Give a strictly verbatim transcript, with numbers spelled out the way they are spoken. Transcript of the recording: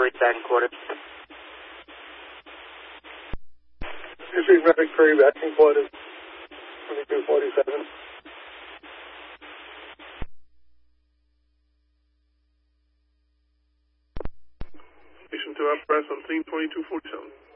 three, second quarter. History Medic three, vacuum flood is twenty-two forty-seven. Station two, up press on scene twenty-two forty-seven.